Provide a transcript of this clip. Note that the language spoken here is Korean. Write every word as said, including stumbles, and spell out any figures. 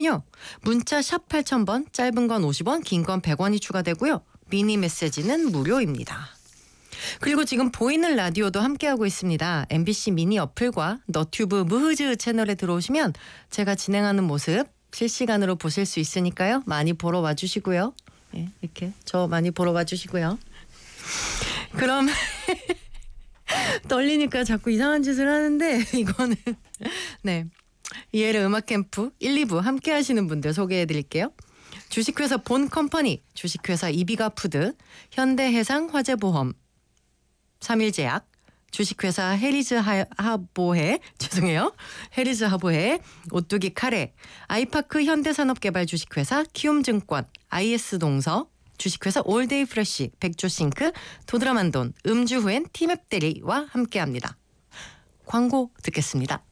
문자 샵 팔천 번, 짧은 건 오십 원, 긴 건 백 원이 추가되고요. 미니 메시지는 무료입니다. 그리고 지금 보이는 라디오도 함께하고 있습니다. 엠비씨 미니 어플과 너튜브 무흐즈 채널에 들어오시면 제가 진행하는 모습 실시간으로 보실 수 있으니까요. 많이 보러 와주시고요. 네, 이렇게 저 많이 보러 와주시고요. 그럼 떨리니까 자꾸 이상한 짓을 하는데 이거는 네 이혜리 음악 캠프 일, 이 부 함께 하시는 분들 소개해 드릴게요. 주식회사 본 컴퍼니, 주식회사 이비가 푸드, 현대해상 화재보험, 삼일제약, 주식회사 해리즈 하, 하보해, 죄송해요. 해리즈 하보해, 오뚜기 카레, 아이파크 현대산업개발 주식회사 키움증권, 아이에스동서, 주식회사 올데이 프레쉬, 백조싱크, 도드라만돈, 음주후엔 티맵대리와 함께합니다. 광고 듣겠습니다.